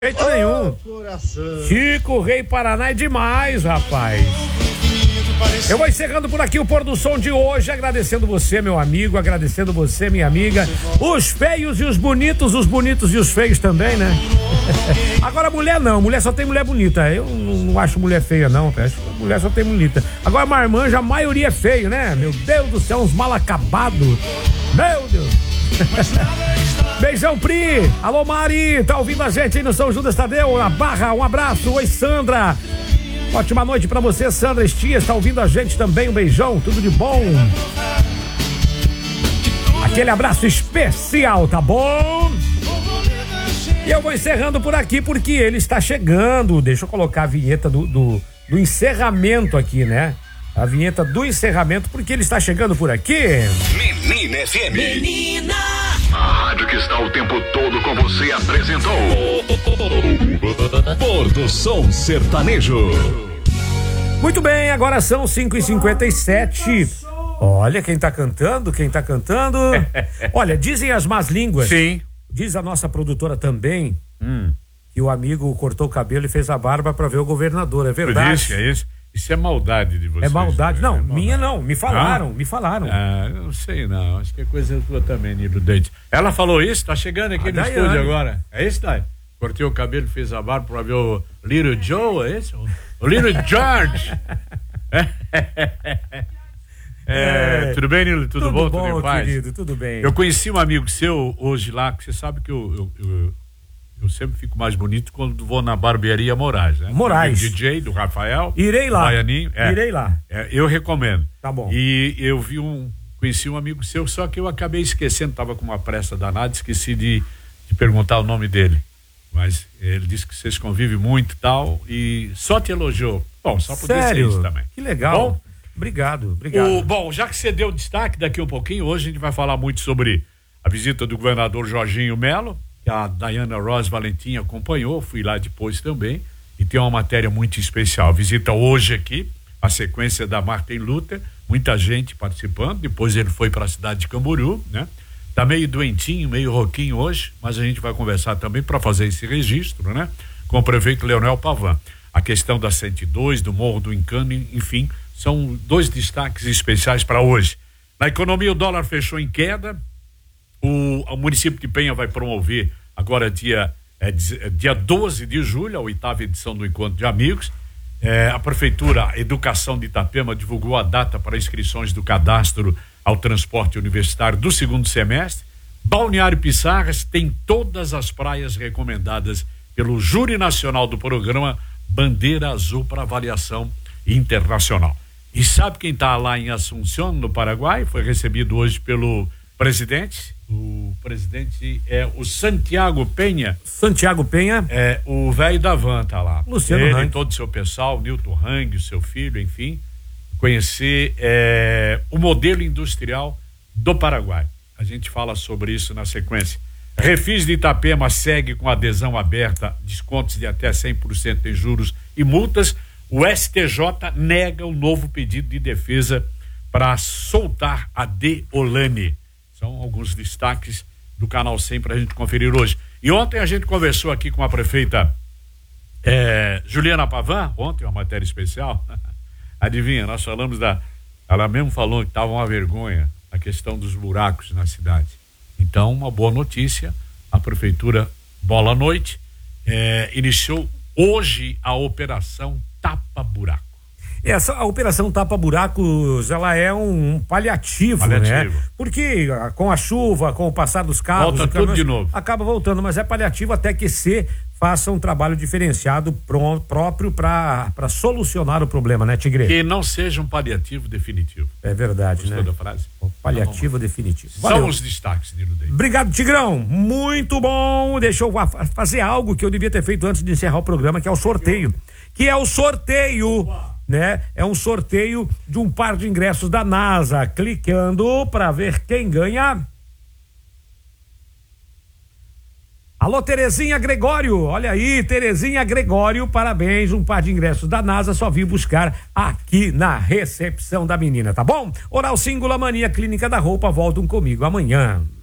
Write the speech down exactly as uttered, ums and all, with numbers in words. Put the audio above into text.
Jeito nenhum. Chico, Rei Paraná é demais, rapaz. Eu vou encerrando por aqui o Pôr do Som de hoje, agradecendo você, meu amigo, agradecendo você, minha amiga, os feios e os bonitos, os bonitos e os feios também, né? Agora mulher não, mulher só tem mulher bonita, eu não, não acho mulher feia não, acho que mulher só tem bonita. Agora marmanja, a maioria é feio, né? Meu Deus do céu, uns mal acabados, meu Deus. Beijão, Pri. Alô, Mari, tá ouvindo a gente aí no São Judas Tadeu, na Barra, um abraço. Oi, Sandra. Ótima noite pra você, Sandra Estias, tá ouvindo a gente também, um beijão, tudo de bom. Aquele abraço especial, tá bom? E eu vou encerrando por aqui porque ele está chegando. Deixa eu colocar a vinheta do, do, do encerramento aqui, né? A vinheta do encerramento porque ele está chegando por aqui. Menina F M. Menina! A rádio que está o tempo todo com você apresentou Pôr do Som Sertanejo. Muito bem, agora são cinco e cinquenta e sete. Olha quem tá cantando, quem tá cantando. Olha, dizem as más línguas. Sim. Diz a nossa produtora também Hum. que o amigo cortou o cabelo e fez a barba pra ver o governador, é verdade? Isso, é isso. Isso é maldade de vocês. É maldade. né? Não, é maldade. minha não. Me falaram, Ah? me falaram. Ah, eu não sei não. Acho que é coisa tua também, Nilo Dente. Ela falou isso, tá chegando aqui A no Daiane. estúdio agora. É isso, Dai? Cortei o cabelo, fez a barba pra ver o Little Joe, é esse? O Little George. É, É. tudo bem, Nilo? Tudo, Tudo bom? bom, Tudo em paz? querido, tudo bem. Eu conheci um amigo seu hoje lá, que você sabe que eu, eu, eu, eu sempre fico mais bonito quando vou na barbearia Moraes, né? Moraes. Do D J, do Rafael. Irei lá. Baianinho. É. Irei lá. É, eu recomendo. Tá bom. E eu vi um, conheci um amigo seu, só que eu acabei esquecendo, tava com uma pressa danada, esqueci de, de perguntar o nome dele. Mas ele disse que vocês convivem muito e tal, e só te elogiou. Bom, só podia ser isso também. Que legal. Bom, Obrigado, obrigado. o, bom, já que você deu destaque daqui um pouquinho, hoje a gente vai falar muito sobre a visita do governador Jorginho Melo, que a Diana Ross Valentim acompanhou, fui lá depois também, e tem uma matéria muito especial. Visita hoje aqui, a sequência da Martin Luther, muita gente participando, depois ele foi para a cidade de Camboriú, né? Tá meio doentinho, meio rouquinho hoje, mas a gente vai conversar também para fazer esse registro, né? Com o prefeito Leonel Pavan. A questão da cento e dois, do Morro do Encano, enfim, são dois destaques especiais para hoje. Na economia, o dólar fechou em queda. O, o município de Penha vai promover agora dia, é, dia doze de julho, a oitava edição do Encontro de Amigos. É, a Prefeitura, a Educação de Itapema divulgou a data para inscrições do cadastro ao transporte universitário do segundo semestre. Balneário Pissarras tem todas as praias recomendadas pelo Júri Nacional do Programa Bandeira Azul para avaliação internacional. E sabe quem está lá em Assunção, no Paraguai? Foi recebido hoje pelo presidente. O presidente é o Santiago Penha. Santiago Penha. É, o velho da van tá lá. Luciano Ele Hang. e todo o seu pessoal, Nilton Hang, o seu filho, enfim, conhecer é, o modelo industrial do Paraguai. A gente fala sobre isso na sequência. Refis de Itapema segue com adesão aberta, descontos de até cem por cento em juros e multas. O S T J nega o novo pedido de defesa para soltar a Deolane. São alguns destaques do Canal cem para a gente conferir hoje. E ontem a gente conversou aqui com a prefeita é, Juliana Pavan, ontem uma matéria especial. Adivinha, nós falamos da... Ela mesmo falou que estava uma vergonha a questão dos buracos na cidade. Então, uma boa notícia, a prefeitura Bola Noite é, iniciou hoje a operação Tapa Buraco. Essa a operação Tapa Buracos, ela é um, um paliativo, Paliativo. né? Porque ah, com a chuva, com o passar dos carros, Volta os tudo caminhões, de novo. acaba voltando, mas é paliativo até que se faça um trabalho diferenciado pró- próprio para para solucionar o problema, né, Tigre? Que não seja um paliativo definitivo. É verdade, Gostou né? da frase? Paliativo definitivo. São Valeu. os destaques, Nilo Dei. Obrigado, Tigrão. Muito bom. Deixa eu fa- fazer algo que eu devia ter feito antes de encerrar o programa, que é o sorteio. Que é o sorteio, né? É um sorteio de um par de ingressos da NASA. Clicando para ver quem ganha. Alô, Terezinha Gregório, olha aí, Terezinha Gregório, parabéns, um par de ingressos da NASA, só vim buscar aqui na recepção da menina, tá bom? Oral Síngula Mania Clínica da Roupa, voltam comigo amanhã.